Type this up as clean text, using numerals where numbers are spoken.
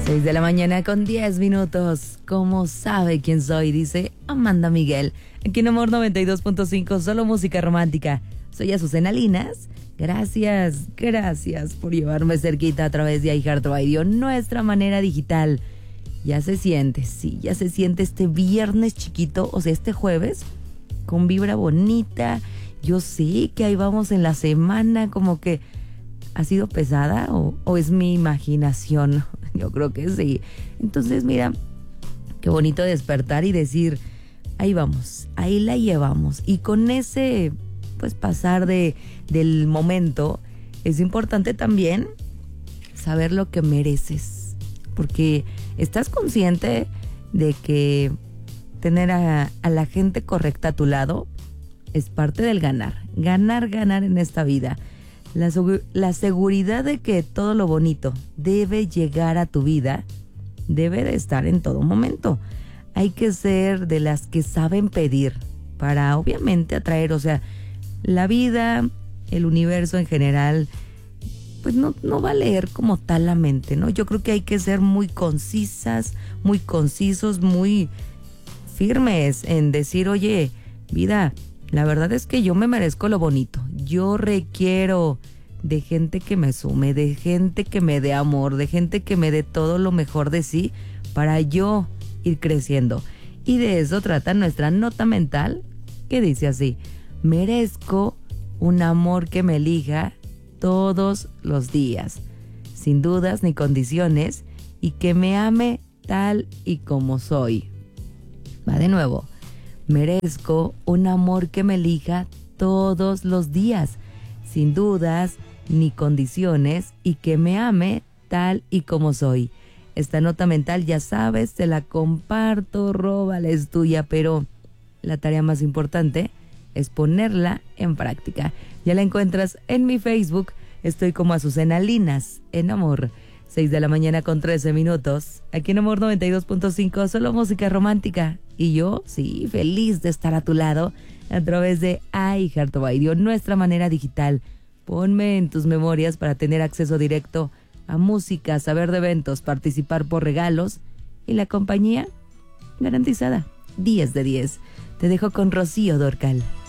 6:10 a.m. ¿Cómo sabe quién soy? Dice Amanda Miguel. Aquí en Amor 92.5, solo música romántica. Soy Azucena Linas. Gracias por llevarme cerquita a través de iHeartRadio, nuestra manera digital. Ya se siente este viernes chiquito, o sea, este jueves, con vibra bonita. Yo sé que ahí vamos en la semana, como que ha sido pesada o es mi imaginación. Yo creo que sí. Entonces, mira, qué bonito despertar y decir, ahí vamos, ahí la llevamos. Y con ese, pues, pasar del momento, es importante también saber lo que mereces. Porque estás consciente de que tener a la gente correcta a tu lado es parte del ganar. Ganar en esta vida. La seguridad de que todo lo bonito debe llegar a tu vida debe de estar en todo momento. Hay que ser de las que saben pedir para obviamente atraer, o sea, la vida, el universo en general, pues no va a leer como tal la mente, ¿no? Yo creo que hay que ser muy concisas, muy concisos, muy firmes en decir, oye, vida, la verdad es que yo me merezco lo bonito. Yo requiero de gente que me sume, de gente que me dé amor, de gente que me dé todo lo mejor de sí para yo ir creciendo. Y de eso trata nuestra nota mental, que dice así: merezco un amor que me elija todos los días, sin dudas ni condiciones, y que me ame tal y como soy. Va de nuevo. Merezco un amor que me elija todos los días, sin dudas ni condiciones, y que me ame tal y como soy. Esta nota mental, ya sabes, te la comparto, róbala, es tuya, pero la tarea más importante es ponerla en práctica. Ya la encuentras en mi Facebook, estoy como Azucena Linas, en Amor. 6:13 a.m. Aquí en Amor 92.5, solo música romántica. Y yo, sí, feliz de estar a tu lado a través de iHeartRadio, nuestra manera digital. Ponme en tus memorias para tener acceso directo a música, saber de eventos, participar por regalos y la compañía garantizada. 10 de 10. Te dejo con Rocío Dúrcal.